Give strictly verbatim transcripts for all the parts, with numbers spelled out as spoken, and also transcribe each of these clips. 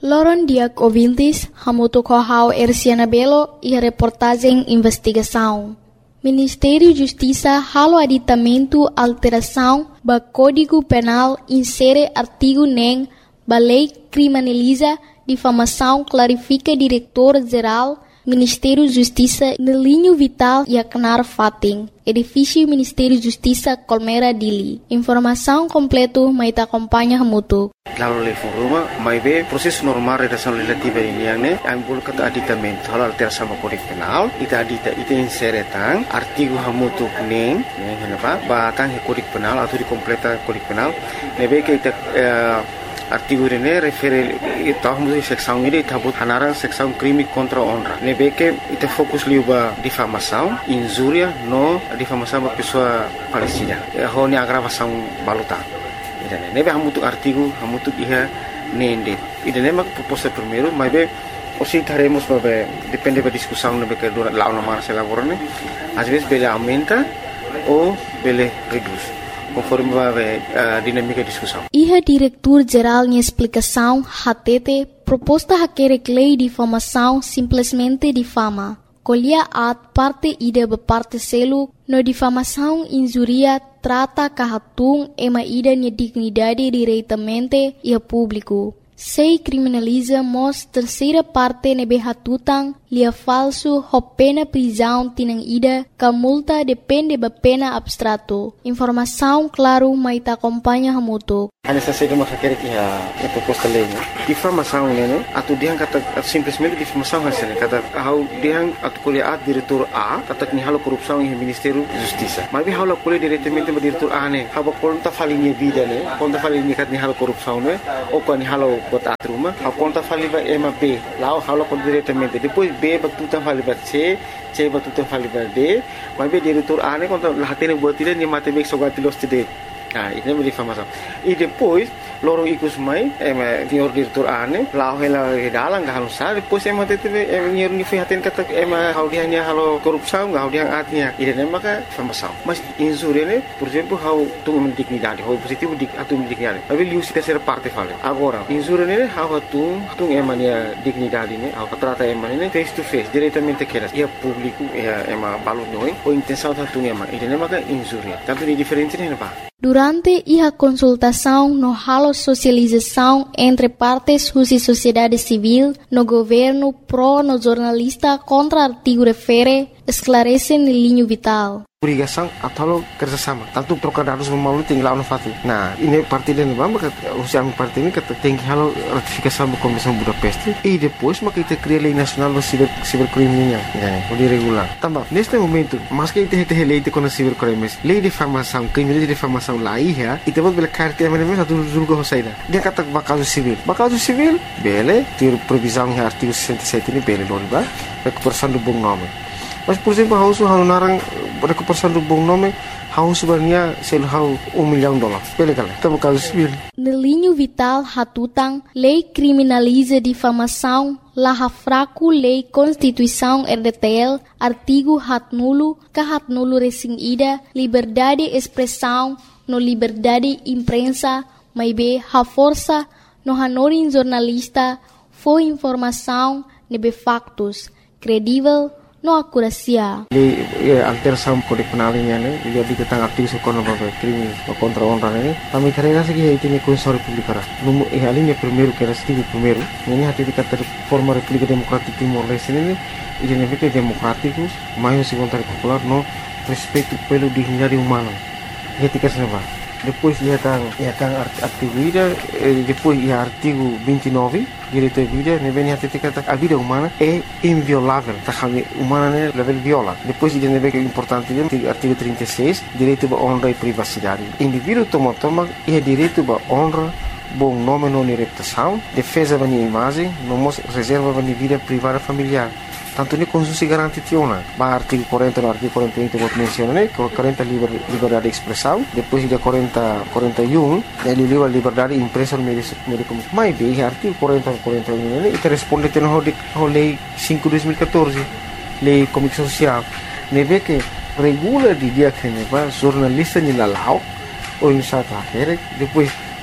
Loron Diak Ouvintes, Hamuto Kohau Erciana Belo e a reportagem Investigação. Ministério da Justiça halo aditamento alteração ba Código Penal insere artigo nem ba lei criminaliza difamação clarifica diretor-geral Ministério da Justiça no linho vital e acnar fating. Edifício Ministério da Justiça Colmeira Dili. Informação completa maita acompanha Hamuto. Lalu level rumah, mai be proses normal redação legislativa ini yang ne, ambul kata aditamento hal alteração sama Kode Penal, ita adita ita insere tang artigo hamutu neng, neng kenapa? Batang he Kode Penal atau dikompleta Kode Penal, nebe ke ita uh, artigo ini refere ita hamutu seksão ini ita but hanarang seksão crime contra honra. Nebe ke ita fokus liuba difamação, injuria no difamação ba pessoa falecida. Ho ni agravação baluta. Idane nebe hamutu artigo hamutu iha nende idane mak proposta primeiro mas be osi taremos babe depende da discussão nebe que dura lá uma se lavorane às vezes bele aumenta ou bele reduz conforme babe a dinâmica da discussão. Iha diretor geral em explicação hatete proposta hakere lei de difamação simplesmente difama. Colhia at parte ida be parte selo no difamação injuria trata kahatung ema ida ni dignidade diretamente e a público. Sei criminaliza mos terceira parte nebe hatutang lia falso ho pena prisão tinang ida ka multa depende ba pena abstrato. Informação claro maita acompanha hamuto. Hanya saja masa kira kia a proposta lei ne. Difamação ne, atu diang kata simplesmente difamação hasil kata hau diang atu kuliah at diretor A kata ni halo korupsão em Ministério da Justiça. Mas bi halo kuliah diretamente ba diretor A ne. Haba konta falinha vida ne, konta falinha kat ni halo korupsão ne, ou kan ni halo bota atruma, hau konta faliba ema B. Lao halo kon diretamente. Depois B ba tutan faliba C, C ba tutan faliba D. Mas bi diretor A ne konta lahatene buat dia ni mate bek sogatilos tide. Ah, ini menjadi difamação. E depois, loro ikut mai, eh, dior diretor ane, lau hela dalang gak halus sah. Depois emang tete, emang nyer ni fihatin kata, emang hal dia hanya halo korupsau, gak hal dia atnya. Ini emang kan difamação. Mas insure ne, por exemplo, hal tu mendignidade, hal positif dik atu mendignidade. Tapi lius terceira parte fala. Agora, insure ne, hal tu, tu emang dia dignidade ne, hal trata emang ne face to face, diretamente keras. Ia público, ia emang balut noi, o intenção tu emang. Ini emang kan insure. Tanto ni diferente ne apa? Durante a consultação no halo socialização entre partes e sociedade civil, no governo pro no jornalista contra artigo refere, esclarece no linho vital. Obrigação atau kerjasama, tanto trocar dados memalu tinggal no fati. Nah, ini parti dan bamba kata usia parti ini kata tinggi halo ratifikasi sama Komisi Budapest. E depois maka kita cria lei nasional do cyber cybercriminal, ya, o regular. Tambah, neste momento, mas que kita kita lei de com cybercrimes, lei de difamação, crime de difamação lá ia, e temos bela carta yang mana satu julga hosaida. Dia kata bakal civil, bakal civil, bele, ter previsão em artigo sessenta e sete ini bele loriba, recuperação do bom nome. Mas por exemplo, hau su hau narang recuperação do bom nome, hau sebenarnya sel hau um milhão de dólares. Bele kala, tamo caso civil. No linho vital hatutang, lei criminaliza difamação, laha fraco lei Constituição R D T L, artigo hat nulo, ka hat nulo resing ida, liberdade expressão, no liberdade imprensa, mai be ha força, no hanorin jornalista, foi informação, nebe factos, credível, no acuracia. Di ya, alteração Kode Penal ini ne, jadi tentang artigo sekono babe crime contra honra ne. Kami carrega segi itu ni Constituição Republicana. No e ali ne primeiro que era artigo primeiro, ini hati dikata forma República Democrática Timor-Leste ne, e ne vete democrático, mais vontade popular no respeito pelo dignidade humana. Etika senapa. Depois ia tang ia tang artigo vida, depois ia artigo vinte e nove, direito à vida, ne vem hati dikata a vida humana é inviolável, tá kami humana ne level viola. Depois ia ne vem importante ne artigo trinta e seis, direito à honra e privacidade. Indivíduo toma toma ia direito à honra, bom nome não reputação, defesa da imagem, não reserva da vida privada familiar. Tanto ni Constituição garante tiona. Ba artigo quarenta no artigo quarenta e um que menciona né, quarenta liber, liberdade de expressão, depois de quarenta, quarenta e um, ele liba liberdade de imprensa no meio de comunicação. Mas bem, artigo quarenta, quarenta e um, né, e responde tendo a lei cinco de dois mil e quatorze, lei de comunicação social. Ne vê que regula de dia que ne va jornalista ni lalau ou em sata, depois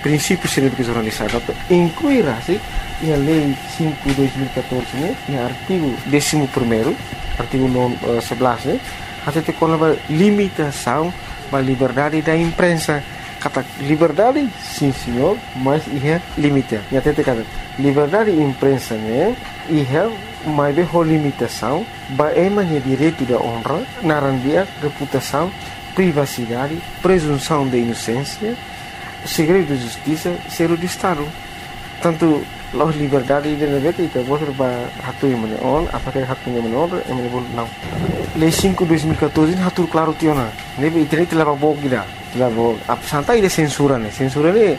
princípios científicos jornalizados incluirá se a lei cinco de dois mil e catorze né, no artigo décimo primeiro, artigo sebelas né, até ter com a limitação da liberdade da imprensa. Kata liberdade, sim senhor, mas é limite. E até ter kata liberdade de imprensa né, é mais bem limitação, é mais direito da honra, narandia, reputação, privacidade, presunção de inocência, segredo de justiça, segredo de Estado. Tanto a liberdade de negara itu boleh berhatu yang mana on, apakah hatunya mana on, yang mana boleh não. Lei cinco de dois mil e catorze ini hatur claro tiona. Nebe internet telah bawa kita, telah bawa. Apa santai ide censura ne, censura ne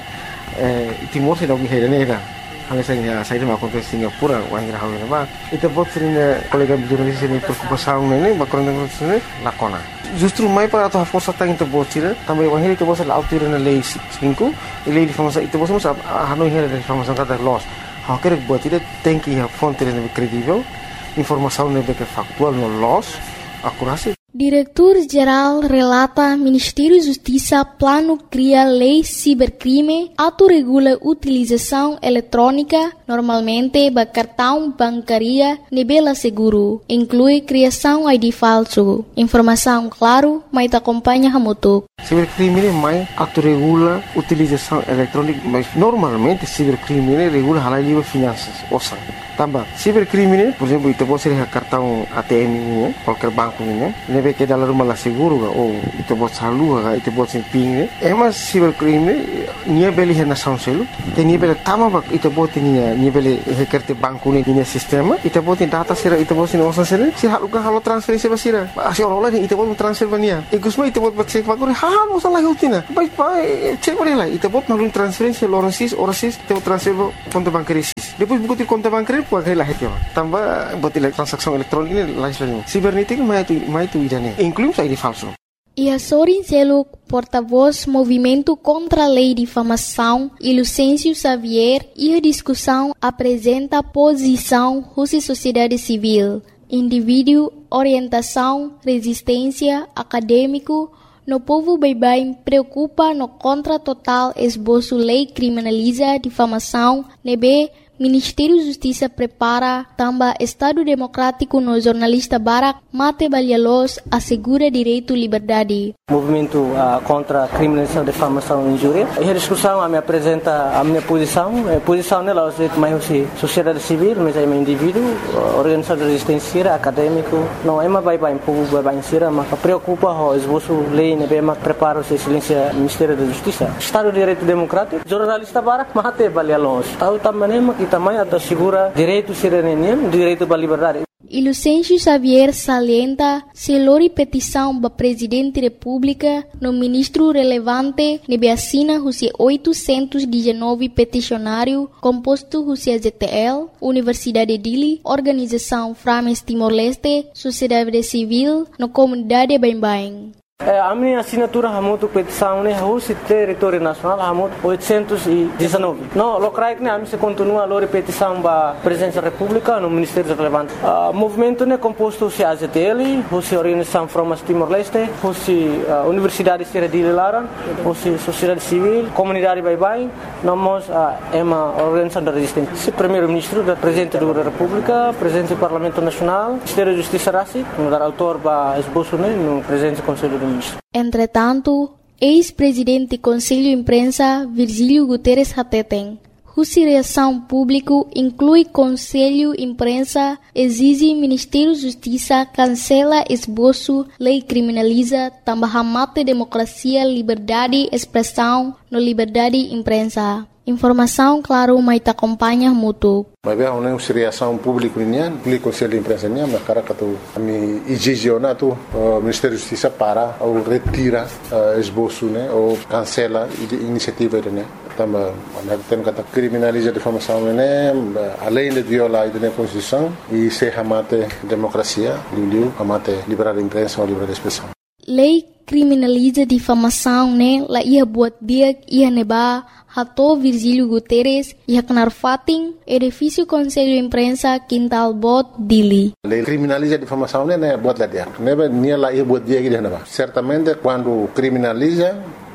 Timor se dah berhenti ne dah. Hanya saya saya dah makan Singapura, orang kira hawi nama. Itu buat sering kolega jurnalis ini preocupação ne, bakal dengan sini lakona. Justru mai para atau força tang itu buat sih, tambah orang itu buat selalu autir na lei cinco, lei difamação itu buat semua hanoi hera difamação kata loss. Há que buat itu tem que a fonte ne credível, informação ne que factual no loss, akurasi. Diretor-Geral relata Ministério da Justiça plano cria lei cibercrime, autorregula utilização eletrônica, normalmente ba cartão bancaria nebela seguro, inclui criação I D falso. Informação claro, mas acompanha hamutuk. Cibercrime mais autorregula utilização eletrônica, mas normalmente cibercrime regula halal livre finanças, osan. Tambah, cibercrime, por exemplo, itu pode ser cartão A T M ini, qualquer banco ini, nebe que dalam rumah lah seguro ga, ou itu pode salu ga, itu pode ser ping ni. Emas cibercrime, nia beli hena sound selu, te nia beli tama bak, itu pode nia nia beli hekerte banco ni nia sistema, itu pode data sira, itu pode nia osan sira, si halu ga halu transferensi basira, asi orang lain itu pode transfer bania, ikusma itu pode cek bakuri, ha mosa lah hutina, baik baik cek beri lah, itu pode nalun transferensi loransis, orasis, itu transfer konto bancaris. Depois buku ti konto bancaris pakai lah itu, tambah buat transaksi elektronik ini lain lain. Cibernética mais tu mais tu idane, inclui I D falso. E Sorin Seluk, porta-voz Movimento contra a Lei de Difamação, e Lucêncio Xavier, e a discussão apresenta posição Rússia Sociedade Civil, indivíduo, orientação, resistência, acadêmico. No povo bem-bem preocupa no contra total esboço lei criminaliza difamação, nebe Ministério da Justiça prepara também Estado Democrático no jornalista Barak Mate Balialos assegura direito e liberdade. Movimento uh, contra a criminalização, difamação e injúria. E a discussão a me apresenta a minha posição. A posição nela é mais assim, sociedade civil, mas é um indivíduo, organização de resistência, acadêmico. Não é mais bem-bem, povo bem-bem, mas preocupa o esboço lei, né, mas prepara o silêncio Ministério da Justiça. Estado de Direito Democrático, jornalista Barak Mate Balialos. Estado também também assegura direito à cidadania, direito à liberdade. E Lucêncio Xavier salienta se lori petição para presidente da República no ministro relevante nebe assina Rússia oitocentos e dezenove peticionário composto Rússia Z T L, Universidade de Dili, Organização Frames Timor-Leste, Sociedade Civil, no comunidade bem-bem. A minha assinatura hamutu petição né Rússia território nacional hamutu oitocentos e dezenove. Não, locais né a mim se continua a lori petição para presidência da República no Ministério relevante. O movimento né composto se A Z T L, Rússia Organização Frames Timor-Leste, Rússia Universidade de Dili Laran, Rússia Sociedade Civil, comunidade bem-bem, nós é uma organização da resistência. O primeiro-ministro da presidente da República, presidente do Parlamento Nacional, Ministério da Justiça Rassi, no dar autor para esboço né no presidente do Conselho do Entretanto, ex-presidente do Conselho de Imprensa, Virgílio Guterres Hateten, Rússia Reação Público inclui Conselho de Imprensa, exige Ministério da Justiça, cancela esboço, lei criminaliza, também mata democracia, liberdade, expressão, no liberdade de imprensa. Informação, claro, mas te acompanha mútuo. Mas bem, a Rússia Reação Público nian, o Conselho de Imprensa nian, mas cara que tu me exigionar tu o Ministério da Justiça para ou retira esboço, né, ou cancela a iniciativa né. Também, tem que criminalizar a difamação, né, além de violar a Constituição e se amate democracia, liu amate liberdade de imprensa ou liberdade de expressão. Lei criminaliza difamação, né, la ia buat dia ia neba Hato Virgílio Guterres ia kenar fating edifício Conselho de Imprensa Quintal Bot Dili. Lei criminaliza a difamação né, buat lá dia. Neba nia lá ia buat dia que dia neba. Certamente quando criminaliza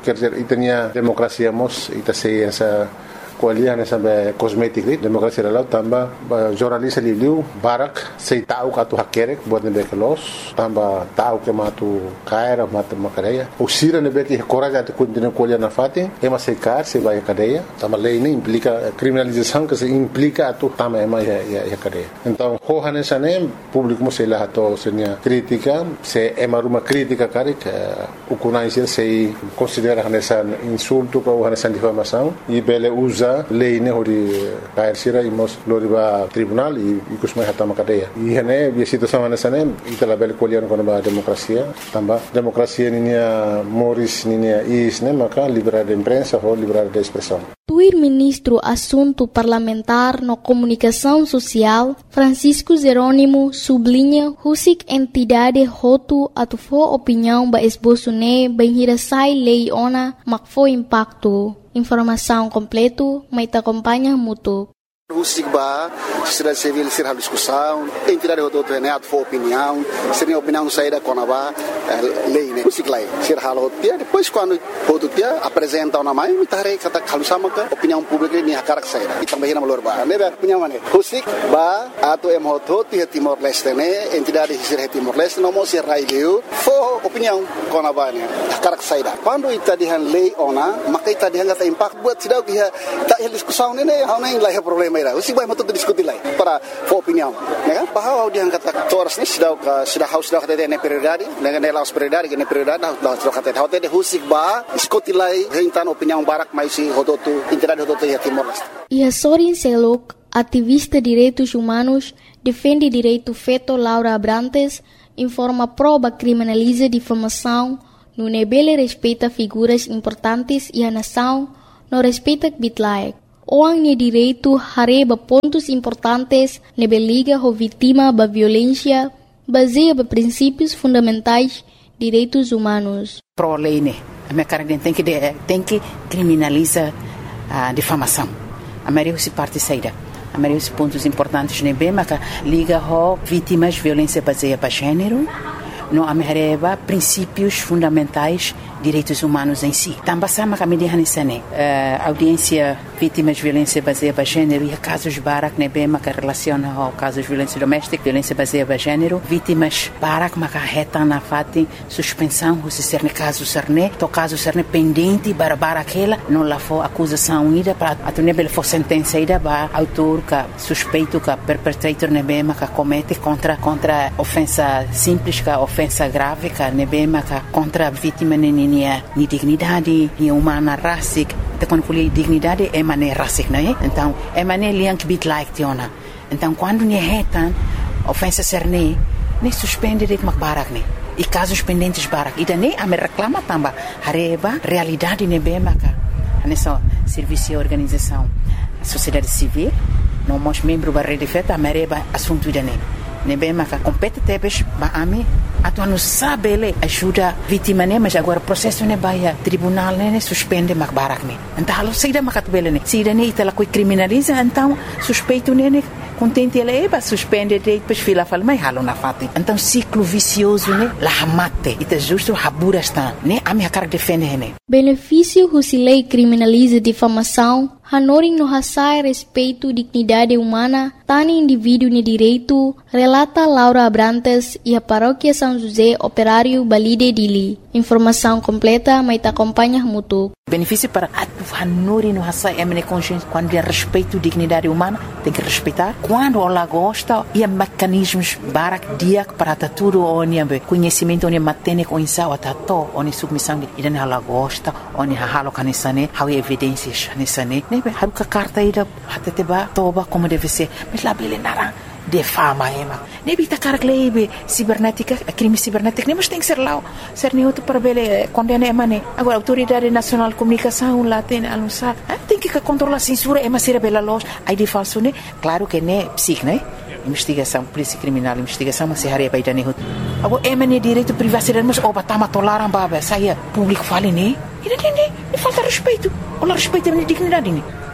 quer dizer, e tinha democracia mos, e tá sei essa kualiah na sampai kosmetik ni demokrasi lalau tambah jurnalis liu barak sei tahu katu hakerek buat nebe kelos tambah tahu ke matu kaira matu makadeia usira nebe que coragem de continuar kualiah na fatin ema sei kar sei vai cadeia tambah lei ini implica criminalização que se implica atu tambah ema ya ya cadeia então hohane sane público mo sei lá to senia crítica se ema ruma crítica kari ukunai sei considera nessa insulto ou nessa difamação e bele usa lei ne hori kair sira imos loriba tribunal e kusmai hatama cadeia e hene bi situação nessa ne itala bele kolian kono ba demokrasia tamba demokrasia ninia moris ninia is ne maka liberdade de imprensa ou liberdade de expressão. Tuir ministro assunto parlamentar no comunicação social Francisco Jerônimo sublinha husik entidade hotu atufo opinião ba esboço ne banhira sai lei ona makfo impacto. Informação completo, mas te acompanha mútuo. O SIGBA, sociedade civil, ser a discussão, entidade do outro renato for opinião, seria opinião saída com a lei, né? O SIGLA, ser a rotia, depois quando o outro dia apresenta uma mãe, me tarei que está calusama que opinião pública nem a cara que saída. E também na malorba, né? Opinião né? O SIGBA, ato é moto, tinha Timor-Leste, né? Entidade de ser Timor-Leste, não mostra raio, for opinião com a mãe, a cara que saída. Quando está de lei ona, mas está de hanga impacto buat cidade que está discussão, né? Não nem lá é problema. O SIGBA mau tentu diskusi lagi para opinião, ya kan? Bahwa dia kata toras ni sudah sudah haus sudah kata dia prioridade, dengan nelas prioridade, dengan prioridade dah sudah kata dia. Hotel o SIGBA diskusi lagi hentan opinião barak mais si hototu entidade hototu ya Timor-Leste. E a Sorin Selok, ativista direitos humanos, defende direito feto Laura Abrantes, informa prova criminaliza difamação, no nebele respeita figuras importantes e a nação não respeita bitlaek. Orang ni direito hareba pontos importantes nebe liga ho vítima ba violência baseia ba princípios fundamentais direitos humanos. Pro lei né, a minha cara tem que tem que criminalizar a difamação. A maioria se parte saída. A maioria dos pontos importantes nebe mas liga ho vítimas violência baseia ba gênero. Não amerreba princípios fundamentais direitos humanos em si. Também sama kami di hanisane audiência vítimas de violência baseada em gênero e casos barak nebe maka relaciona ao casos de violência doméstica, violência baseada em gênero, vítimas barak maka reta na fati suspensão se ser caso serne, to caso serne pendente para barakela, não lá for acusação ida para atunebel for sentença ida ba autor ka suspeito ka perpetrator nebe maka comete contra contra ofensa simples ka ofensa grave ka nebe maka contra vítima nini ni dignidade, ni humana rasik, te quando fui dignidade é mané rasik, né? Então é mané liang bit like tiona. Então quando ni retan ofensa serne, ni suspende de makbarak ne. E casos pendentes barak, e daí a me reclama tamba, hareba realidade ne bem maka. Nessa serviço e organização, a sociedade civil, não mos membro da rede feta, a mereba assunto dane. Ne bem maka compete tebes ba ami atu anu sabele ajuda vítima ne mas agora processo ne baia tribunal ne suspende makbarak ne então halo seida makatbele ne seida ne itala coi criminaliza então suspeito ne contente ele eba suspende depois fila fala mai halo na fati então ciclo vicioso ne la hamate ita justo habura está ne ami hakar defende ne benefício husilei criminaliza difamação hanoring no hasai respeito dignidade humana tani indivíduo ne direito relata Laura Abrantes e a paróquia São José Operário Balide Dili. Informação completa, mas te acompanha mútuo. Benefício para a Nori no Hassai é minha consciência quando é respeito à dignidade humana, tem que respeitar. Quando ela gosta, e há mecanismos para dia para tudo, onde há conhecimento, onde há matene com insau, até to, onde submissão, e daí ela gosta, onde há halo canisane, há evidências canisane, né? Há uma carta aí da até te ba toba como deve ser, mas lá bele nara de fama ema. Ne bita carglebe cibernética, crime cibernético, nem mas tem que ser lá, ser nem outro para bele condena ema ne. Agora autoridade nacional de comunicação lá tem anunciar, tem que controlar a censura, ema ser bela loja, aí de falso ne, claro que ne psic, né? Investigação, polícia criminal, investigação, mas se haria para ir ne. Agora ema ne direito privacidade, mas oba tama tolaram baba, saia público fale ne. E não tem, falta respeito, ou respeito a minha dignidade ne.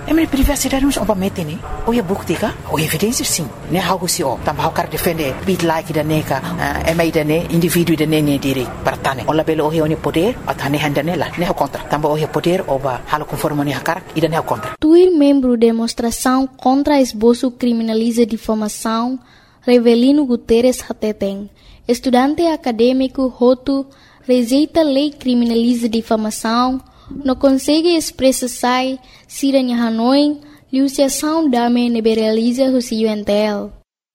É minha privacidade não oba mete né. Ou é bukti ka? Ou evidência sim. Né algo se o. Tambah cara defender bit like da neka. É mais da né indivíduo da né né direito para tane. Ola belo o é poder, atane handa nela. Né contra. Tambah o é poder oba halo conforme né cara e da né contra. Tuir membro demonstração contra esboço criminaliza difamação, Revelino Guterres Hateten, estudante acadêmico Hotu, rejeita lei criminaliza difamação, não consegue expressar Siranya Hanoi, liusiação dame neberaliza o U N T L.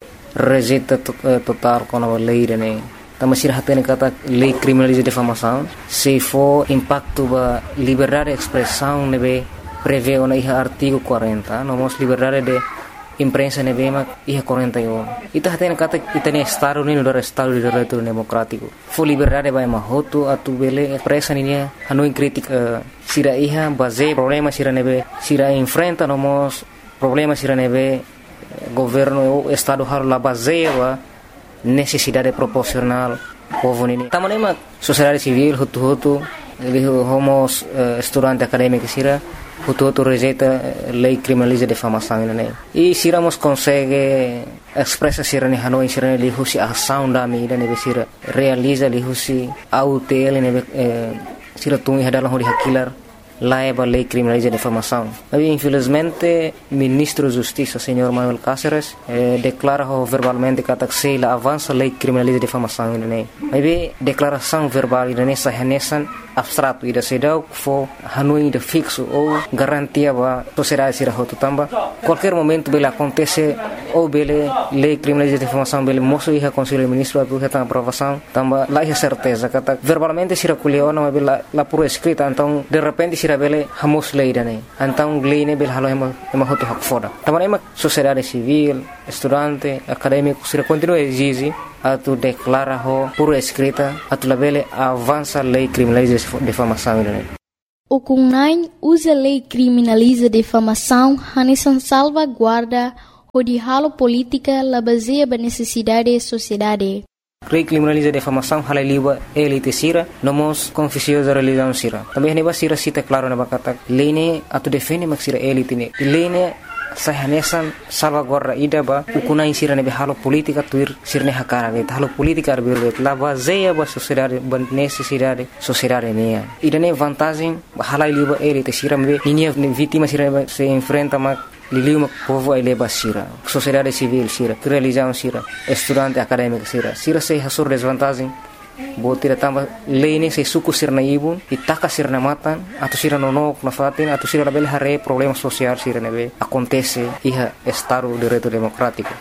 Rejeita total com a lei, né? Tama sir hatene kata lei criminaliza difamação, se for impacto ba liberdade de expressão nebe prevê o iha artigo quarenta, nomos liberdade de imprensa nebe ma iha quarenta e um. Ita hatene kata itane estado ni no estado de direito democrático. Fo liberdade ba mahoto atu bele expressa ni hanu crítica sira iha base problema sira nebe sira enfrenta nomos problema sira nebe governo o estado har la base ba necessidade proporcional povo nini. Tamanema sociedade civil hutu hutu ele homos uh, estudante acadêmico sira hutu hutu rejeita lei criminaliza difamação né. E siramos consegue expressa sira ni Hanoi sira ni husi ação da mi da nebe sira realiza li husi autel nebe eh, sira tungi hadalah hori hakilar laiba lei criminaliza difamação. Mas infelizmente ministro da Justiça senhor Manuel Cáceres eh, declara verbalmente que se la avança lei criminaliza difamação né. Mas declaração verbal né sahanesan abstrato ida sedau fo Hanoi de fixo ou garantia ba sociedade sira hotu tamba qualquer momento bela acontece ou bele lei criminaliza difamação bele moço iha conselho ministro atu heta aprovação tamba lá é certeza kata verbalmente sira kuliona mas bela la pura escrita então de repente sira bele hamos lei dane então lei ne bele halo ema ema hotu hak foda tamba ema sociedade civil estudante acadêmico sira continua exige atu declara ho pura escrita atu labele avança lei criminaliza difamação né. O Kunai usa lei criminaliza difamação hanesan salvaguarda o de halo política la baseia ba necessidade sociedade. Lei criminaliza difamação halai liba elite sira nomos confissio da religião sira. Também neba sira cita claro na bakata lei ne atu defende mak sira elite ne. Lei ne sahanesan salvaguarda ida ba ukunai sira nebe halo politika tuir sirne hakara be halo politika arbir la baseia ba sociedade ba necessidade sociedade nea ida ne vantagem halai liba elite sira me ninia vítima sira se enfrenta ma liliu povo ele ba sira sociedade civil sira religião sira estudante acadêmico sira sira se hasur desvantagem botira tamba lei se suku sirna ibu itaka sirna matan atau sira nonok na fatin atau sira label hare problema social sira nebe acontece iha estado de direito democrático.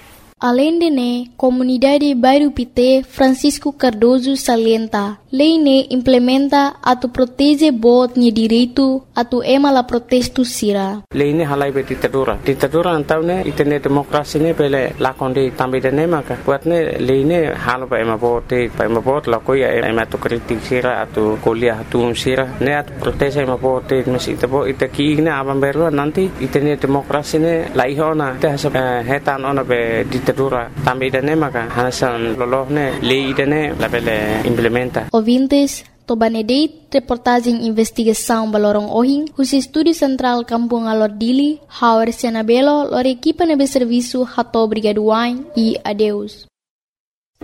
Além de ne, comunidade Bairro Pité Francisco Cardoso salienta, lei ne implementa atu protege bot ni direito atu ema la protesto sira. Lei ne halai be ditadura. Ditadura antau ne itene demokrasi ne pele lakondi tambe de ne maka. Buat ne lei ne halo ba ema bote, ba ema bot la koya ema tu kritik sira atu kuliah atu sira ne atu protege ema bote mesi tabo itaki ne abam berlo nanti itene demokrasi ne laihona te hasa hetan ona be ditadura tambe de ne maka hanasan lolohne lei de ne la pele implementa. Ouvintes, Tobanedeit, reportagem investigação Balorong Ohing, os Estúdio Central Kampung Alor Dili, Hauer Sianabelo, lor equipa nebe serviço Hato Brigaduain e adeus.